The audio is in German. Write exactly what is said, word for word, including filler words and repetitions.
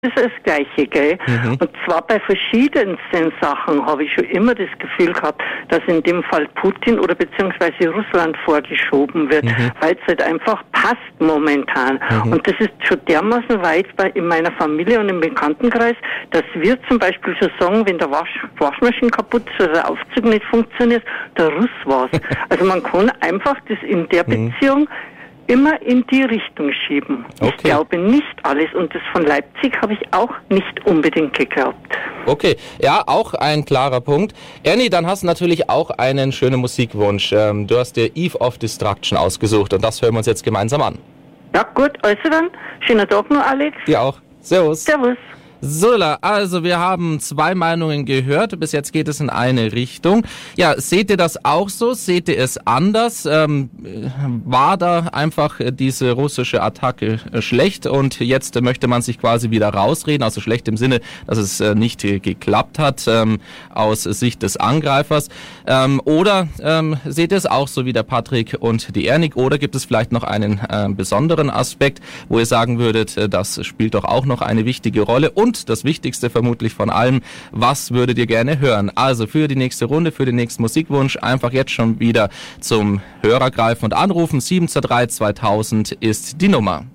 Das ist das Gleiche, gell? Mhm. Und zwar bei verschiedensten Sachen habe ich schon immer das Gefühl gehabt, dass in dem Fall Putin oder beziehungsweise Russland vorgeschoben wird, mhm. weil es halt einfach passt momentan. Mhm. Und das ist schon dermaßen weit bei, in meiner Familie und im Bekanntenkreis, dass wir zum Beispiel schon sagen, wenn der Wasch, Waschmaschine kaputt ist oder der Aufzug nicht funktioniert, der Russ war's. Also man kann einfach das in der Beziehung immer in die Richtung schieben. Okay. Ich glaube nicht alles und das von Leipzig habe ich auch nicht unbedingt geglaubt. Okay, ja, auch ein klarer Punkt. Ernie, dann hast du natürlich auch einen schönen Musikwunsch. Ähm, du hast dir Eve of Destruction ausgesucht und das hören wir uns jetzt gemeinsam an. Ja gut, also dann, schönen Tag noch, Alex. Dir auch. Servus. Servus. So, also wir haben zwei Meinungen gehört. Bis jetzt geht es in eine Richtung. Ja, seht ihr das auch so? Seht ihr es anders? Ähm, war da einfach diese russische Attacke schlecht und jetzt möchte man sich quasi wieder rausreden? Also schlecht im Sinne, dass es nicht geklappt hat ähm, aus Sicht des Angreifers. Ähm, oder ähm, seht ihr es auch so wie der Patrick und die Ernik? Oder gibt es vielleicht noch einen äh, besonderen Aspekt, wo ihr sagen würdet, das spielt doch auch noch eine wichtige Rolle? Und Und das Wichtigste vermutlich von allem, was würdet ihr gerne hören? Also für die nächste Runde, für den nächsten Musikwunsch einfach jetzt schon wieder zum Hörer greifen und anrufen. sieben zwei drei zweitausend ist die Nummer.